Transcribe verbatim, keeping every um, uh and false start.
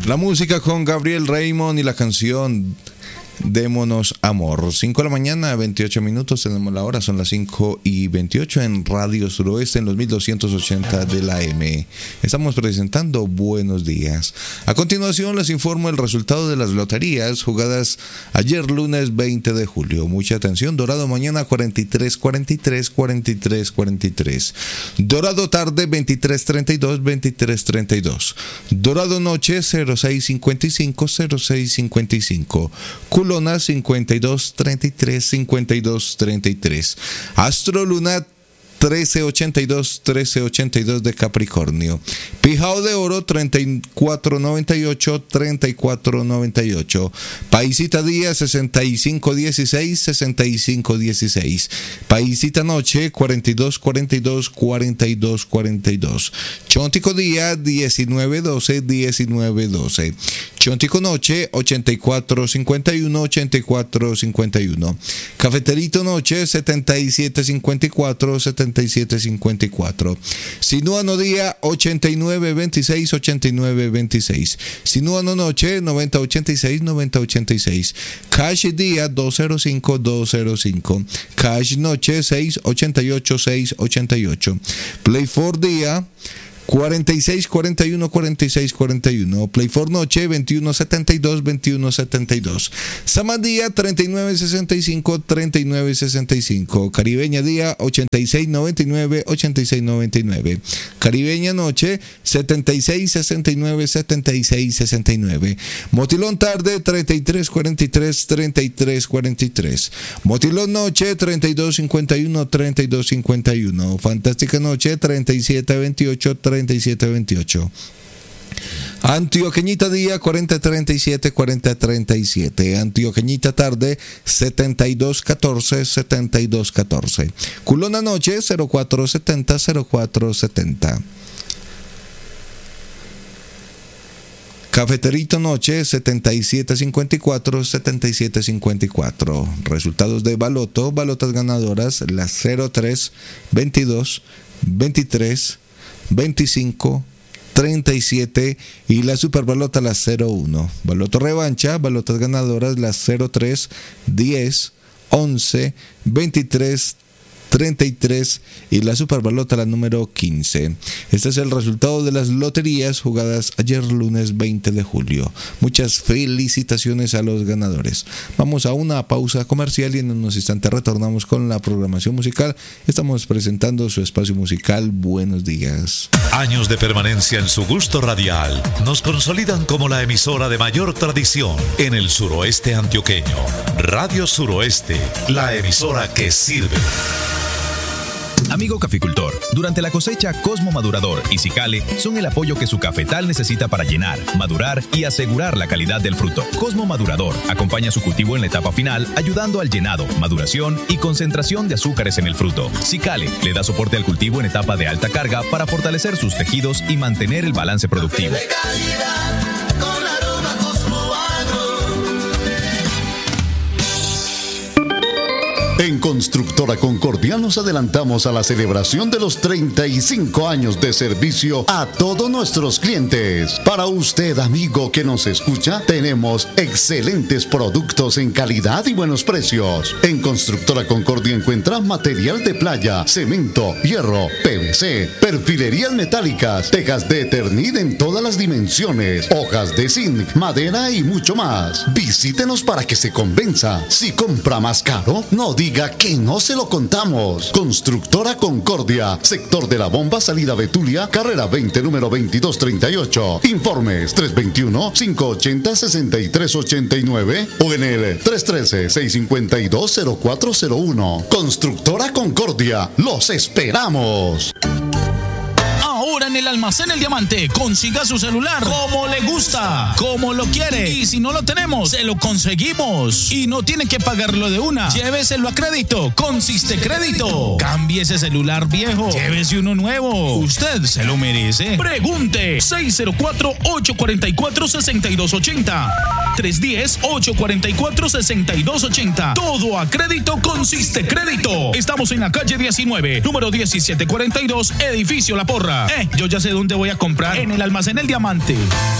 La música con Gabriel Raymond y la canción Démonos Amor. cinco de la mañana, veintiocho minutos, tenemos la hora, son las cinco y veintiocho en Radio Suroeste en los mil doscientos ochenta de la M. Estamos presentando Buenos Días. A continuación les informo el resultado de las loterías jugadas ayer lunes veinte de julio. Mucha atención: Dorado mañana cuarenta y tres cuarenta y tres, cuarenta y tres cuarenta y tres. Dorado tarde veintitrés treinta y dos, veintitrés treinta y dos. Dorado noche cero seis cincuenta y cinco, cero seis cincuenta y cinco. Luna cincuenta y dos treinta y tres, cincuenta y dos treinta y tres. Astro Luna trece ochenta y dos, trece ochenta y dos de Capricornio. Pijao de Oro treinta y cuatro noventa y ocho, treinta y cuatro noventa y ocho. Paisita Día sesenta y cinco dieciséis, sesenta y cinco dieciséis. Paisita Noche cuarenta y dos cuarenta y dos, cuarenta y dos cuarenta y dos. Chontico Día diecinueve doce, diecinueve doce. Chontico Noche ochenta y cuatro cincuenta y uno, ochenta y cuatro cincuenta y uno. Cafeterito Noche setenta y siete cincuenta y cuatro, setenta y siete cincuenta y cuatro. Sinuano Día ochenta y nueve veintiséis, ochenta y nueve veintiséis. Sinuano Noche noventa ochenta y seis, noventa ochenta y seis. Cash Día doscientos cinco, doscientos cinco. Cash Noche seis ochenta y ocho, seis ochenta y ocho. Play for Día cuarenta y seis cuarenta y uno, cuarenta y seis cuarenta y uno. Play for Noche veintiuno setenta y dos, veintiuno setenta y dos. Samadía treinta y nueve sesenta y cinco, treinta y nueve sesenta y cinco. Caribeña Día ochenta y seis noventa y nueve, ochenta y seis noventa y nueve. Caribeña Noche setenta y seis sesenta y nueve, setenta y seis sesenta y nueve. Motilón Tarde treinta y tres cuarenta y tres, treinta y tres cuarenta y tres. Motilón Noche treinta y dos cincuenta y uno, treinta y dos cincuenta y uno. Fantástica Noche treinta y siete veintiocho, treinta y siete veintiocho. Antioqueñita Día cuarenta treinta y siete, cuarenta treinta y siete. Antioqueñita Tarde setenta y dos catorce, setenta y dos catorce. Culona Noche cero cuatro setenta, cero cuatro setenta. Cafeterito Noche setenta y siete cincuenta y cuatro, setenta y siete cincuenta y cuatro. Resultados de Baloto, balotas ganadoras: las cero tres, veintidós, veintitrés, veinticinco, treinta y siete y la superbalota la cero uno. Baloto revancha, balotas ganadoras las cero tres, diez, once, veintitrés, treinta y tres y la superbalota la número quince. Este es el resultado de las loterías jugadas ayer lunes veinte de julio. Muchas felicitaciones a los ganadores. Vamos a una pausa comercial y en unos instantes retornamos con la programación musical. Estamos presentando su espacio musical Buenos Días. Años de permanencia en su gusto radial nos consolidan como la emisora de mayor tradición en el suroeste antioqueño. Radio Suroeste, la emisora que sirve. Amigo caficultor, durante la cosecha Cosmo Madurador y Cicale son el apoyo que su cafetal necesita para llenar, madurar y asegurar la calidad del fruto. Cosmo Madurador acompaña su cultivo en la etapa final, ayudando al llenado, maduración y concentración de azúcares en el fruto. Cicale le da soporte al cultivo en etapa de alta carga para fortalecer sus tejidos y mantener el balance productivo. En Constructora Concordia nos adelantamos a la celebración de los treinta y cinco años de servicio a todos nuestros clientes. Para usted, amigo que nos escucha, tenemos excelentes productos en calidad y buenos precios. En Constructora Concordia encuentra material de playa, cemento, hierro, P V C, perfilerías metálicas, tejas de Eternit en todas las dimensiones, hojas de zinc, madera y mucho más. Visítenos para que se convenza. Si compra más caro, no diga Diga que no se lo contamos. Constructora Concordia, sector de la Bomba, salida Betulia, carrera veinte, número veintidós treinta y ocho. Informes tres dos uno, cinco ochenta, sesenta y tres ochenta y nueve o en el tres uno tres, seis cinco dos, cero cuatro cero uno. Constructora Concordia, los esperamos. Ahora en el Almacén El Diamante, consiga su celular como le gusta, como lo quiere. Y si no lo tenemos, se lo conseguimos. Y no tiene que pagarlo de una. Lléveselo a crédito con Sistecrédito. Cambie ese celular viejo, llévese uno nuevo. Usted se lo merece. Pregunte seis cero cuatro, ocho cuatro cuatro, seis dos ocho cero. tres uno cero, ocho cuatro cuatro, seis dos ocho cero. Todo a crédito con Sistecrédito. Estamos en la calle diecinueve, número diecisiete cuarenta y dos, edificio La Porra. Eh, yo ya sé dónde voy a comprar. En el Almacén El Diamante.